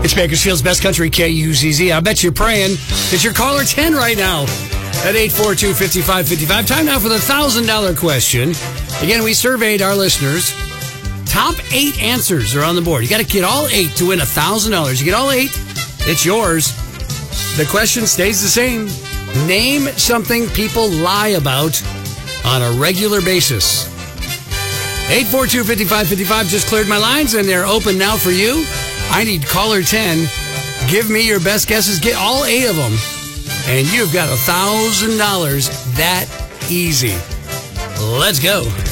It's Bakersfield's Best Country, KUZZ. I bet you're praying that you're caller 10 right now at 842-5555. Time now for the $1,000 question. Again, we surveyed our listeners. Top 8 answers are on the board. You got to get all 8 to win $1,000. You get all 8, it's yours. The question stays the same. Name something people lie about on a regular basis. 842-5555 just cleared my lines, and they're open now for you. I need caller 10. Give me your best guesses. Get all 8 of them, and you've got $1,000 that easy. Let's go.